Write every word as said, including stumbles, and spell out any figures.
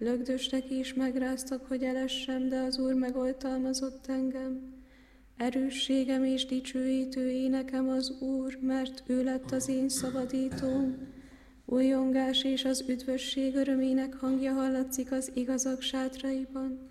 Lögdöstek is megráztak, hogy elessem, de az Úr megoltalmazott engem. Erősségem és dicsőítő énekem az Úr, mert ő lett az én szabadítóm. Újongás és az üdvösség örömének hangja hallatszik az igazak sátraiban.